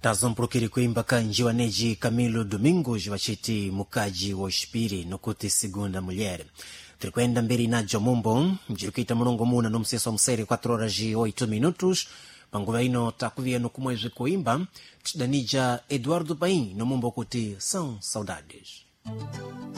tazomprokiri kuimba kanji waneji Camilo Domingos wachiti mukaji wa Shipiri nokuti segunda mulher. Trikwenda mbiri na Jomumbo, mjirukita mulongo muna no mseso mseri 4 horas e 8 minutos. Panguva ino takuvia no kumwezi kuimba, tidanija Eduardo Paim no mumbo kuti são saudades.